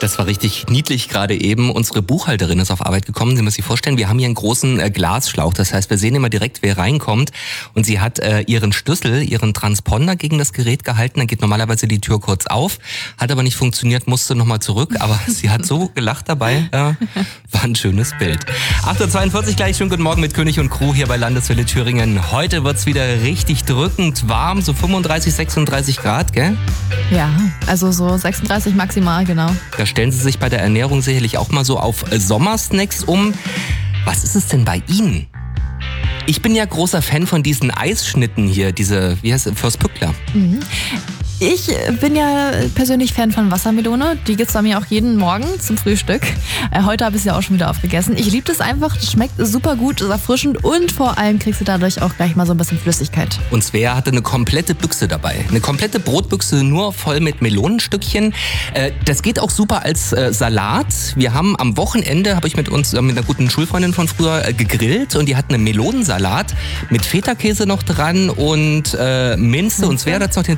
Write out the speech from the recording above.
Das war richtig niedlich gerade eben. Unsere Buchhalterin ist auf Arbeit gekommen. Sie müssen sich vorstellen, wir haben hier einen großen Glasschlauch. Das heißt, wir sehen immer direkt, wer reinkommt. Und sie hat ihren Schlüssel, ihren Transponder gegen das Gerät gehalten. Dann geht normalerweise die Tür kurz auf. Hat aber nicht funktioniert, musste nochmal zurück. Aber sie hat so gelacht dabei. War ein schönes Bild. 8.42 Uhr gleich. Schönen guten Morgen mit König und Crew hier bei Landeswelle Thüringen. Heute wird's wieder richtig drückend warm. So 35, 36 Grad, gell? Ja, also so 36 maximal, genau. Da stellen Sie sich bei der Ernährung sicherlich auch mal so auf Sommersnacks um. Was ist es denn bei Ihnen? Ich bin ja großer Fan von diesen Eisschnitten hier, diese, wie heißt es, Fürst Pückler. Mhm. Ich bin ja persönlich Fan von Wassermelone. Die gibt's bei mir auch jeden Morgen zum Frühstück. Heute habe ich sie auch schon wieder aufgegessen. Ich liebe das einfach. Das schmeckt super gut, ist erfrischend und vor allem kriegst du dadurch auch gleich mal so ein bisschen Flüssigkeit. Und Svea hatte eine komplette Büchse dabei. Eine komplette Brotbüchse nur voll mit Melonenstückchen. Das geht auch super als Salat. Wir haben am Wochenende, habe ich mit einer guten Schulfreundin von früher gegrillt und die hatten einen Melonensalat mit Feta-Käse noch dran und Minze und Svea hat noch den